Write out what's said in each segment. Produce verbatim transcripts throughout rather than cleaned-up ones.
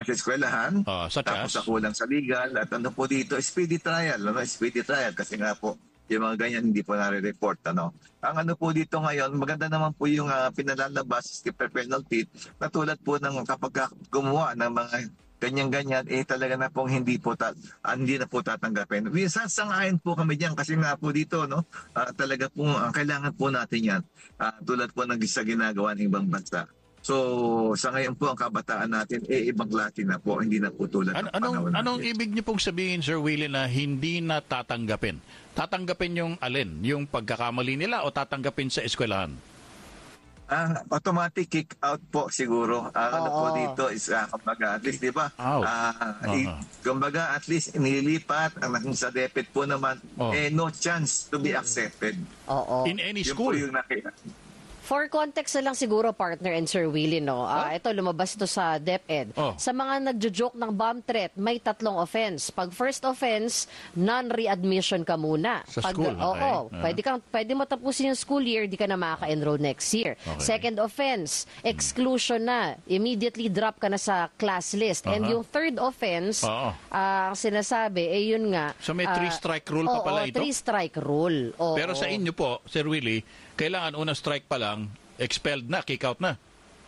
sa eskwelahan, Ah, such tapos as? sa kulang sa legal, at ano po dito, speedy trial, ano, speedy trial, kasi nga po, yung mga ganyan hindi po nare-report, ano. Ang ano po dito ngayon, maganda naman po yung uh, pinalalabas, skipper penalty, na tulad po ng kapag ka- gumawa ng mga ganyan-ganyan, eh talaga na pong hindi po, ta- ah, hindi na po tatanggapin. Minsan, sangayon po kami diyan kasi nga po dito, no, ah, talaga po, ang kailangan po natin yan, ah, tulad po ng sa ginagawa ng ibang bansa. So, sa ngayon po, ang kabataan natin, eh, ibang klase na po, hindi na po tulad An- ng anong, panahon natin. anong ibig niyo pong sabihin, Sir Willie, na hindi na tatanggapin? Tatanggapin yung alin? Yung pagkakamali nila o tatanggapin sa eskwelahan? Ah, automatic kick out po siguro. Ang ano po Oo. dito is, ah, kumbaga, at least, di ba? Ow. Ah, Oo. i- kumbaga, at least, nililipat, ang naging sa DepEd po naman, Oo. eh, no chance to be accepted. Oo. In any Yun school? po yung nakita. For context na lang siguro, partner and Sir Willie, no? Ah, ito, lumabas ito sa DepEd. Oh. Sa mga nagjo-joke ng bomb threat, may tatlong offense. Pag first offense, non-readmission ka muna. Sa Pag, school, Oo, okay. Ah. pwede, kang, pwede mo tapusin yung school year, di ka na makaka-enroll next year. Okay. Second offense, exclusion na. Immediately drop ka na sa class list. And Aha. yung third offense, Oo. ah, ang sinasabi, eh yun nga. So may ah, three-strike rule pa oo, pala ito? three-strike rule. Oo. Pero sa inyo po, Sir Willie, kailangan unang strike pa lang, expelled na, kick out na.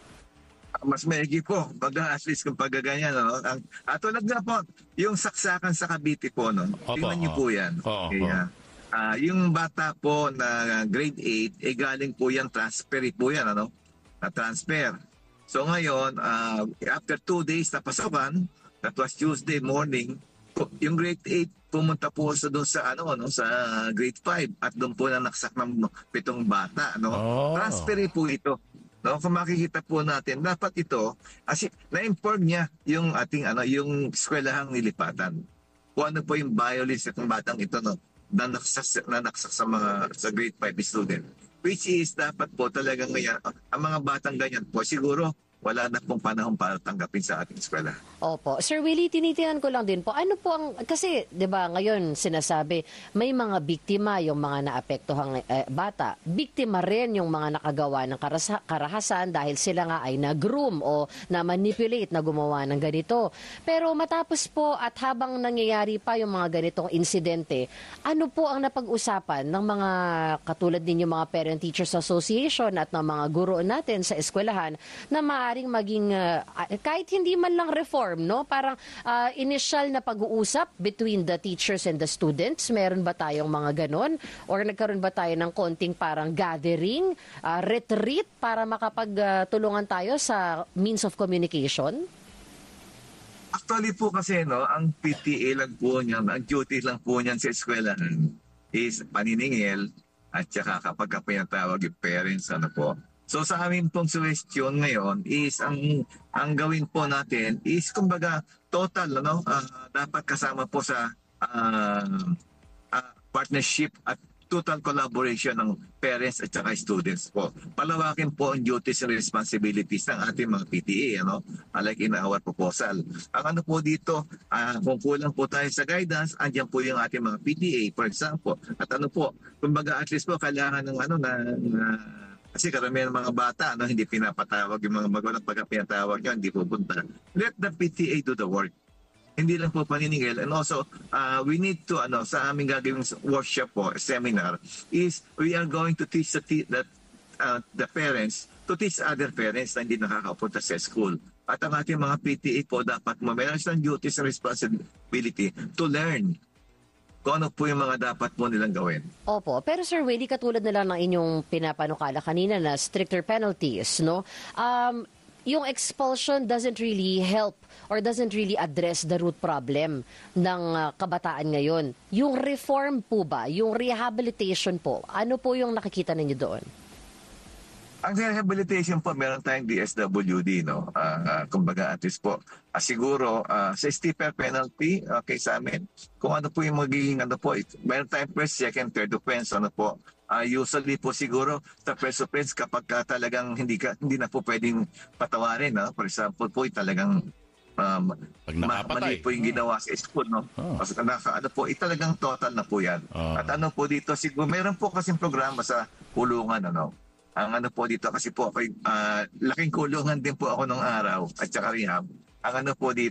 Mas maigi po. Baga, at least kung pagaganyan, no? Ang, at tulad nga po, yung saksakan sa Cavite po, no? Opo, Tingnan niyo oo. po yan. Oo, Okay, oo. ah. Ah, yung bata po na grade eight, eh galing po yan, transfer po yan, ano? Na transfer. So ngayon, ah, after two days na pasukan, that was Tuesday morning, po- yung grade eight pumunta po sa doon sa ano no sa grade five at doon po na naksak ng pitong bata, no? Oh. Transfer po ito. No, kung makikita po natin, dapat ito, kasi na-inform niya yung ating ano, yung eskwelahang nilipatan. Kung ano po yung violence ng batang ito, no, na naksak, na naksak sa mga sa grade five student. Which is dapat po talaga ngayon, ang mga batang ganyan po, siguro wala na pong panahon para tanggapin sa ating eskwela. Opo. Sir Willie, tinitinan ko lang din po, ano po ang, kasi, di ba, ngayon sinasabi, may mga biktima yung mga naapektuhang eh, bata. Biktima rin yung mga nakagawa ng karasa, karahasan dahil sila nga ay nag-groom o na-manipulate na gumawa ng ganito. Pero matapos po at habang nangyayari pa yung mga ganitong insidente, ano po ang napag-usapan ng mga katulad ninyo mga Parent Teachers Association at ng mga guro natin sa eskwelahan na maaari maaaring maging uh, kahit hindi man lang reform, no? Parang uh, initial na pag-uusap between the teachers and the students. Meron ba tayong mga ganon? Or nagkaroon ba tayo ng konting parang gathering, uh, retreat para makapagtulungan uh, tayo sa means of communication? Actually po kasi, no, ang P T A lang po niyan, ang duty lang po niyan sa eskwelahan is paniningil at saka kapag pinatawag yung parents, ano po. So sa amin pong suggestion ngayon is ang ang gawin po natin is kumbaga total, ano, uh, dapat kasama po sa uh, uh, partnership at total collaboration ng parents at saka students po. Palawakin po ang duties and responsibilities ng ating mga P T A, ano, like in our proposal. Ang ano po dito, uh, kung kulang po tayo sa guidance, andyan po yung ating mga P T A, for example. At ano po, kumbaga at least po kailangan ng ano na, na kasi karamihan ng mga bata, ano, hindi pinapatawag yung mga magulang pagka pinatawag nyo, hindi pupunta. Let the P T A do the work. Hindi lang po paniningil. And also, uh, we need to, ano, sa aming gagawing workshop po, seminar, is we are going to teach the, that, uh, the parents to teach other parents na hindi nakakapunta sa school. At ang ating mga P T A po dapat mo, meron silang duties and responsibility to learn kung ano po yung mga dapat mo nilang gawin. Opo. Pero Sir Willie, katulad na lang ng inyong pinapanukala kanina na stricter penalties, no? Um, yung expulsion doesn't really help or doesn't really address the root problem ng uh, kabataan ngayon. Yung reform po ba, yung rehabilitation po, ano po yung nakikita ninyo doon? Ang rehabilitation po, meron tayong D S W D, no? Uh, uh, kumbaga, at least po, uh, siguro, uh, sa stiffer penalty, okay, sa amin, kung ano po yung magiging, ano po, it, meron tayong first, second, third offense, ano po, uh, usually po siguro, sa first offense, kapag uh, talagang hindi, ka, hindi na po pwedeng patawarin, no? For example po, talagang um, ma- mali po yung ginawa sa school, no? Oh. Kasi naka, ano po, italagang total na po yan. Oh. At ano po dito, siguro, meron po kasing programa sa kulungan, ano? Ang ano po dito kasi po, uh, laking kulungan din po ako nung araw at saka rehab. Ang ano po dito,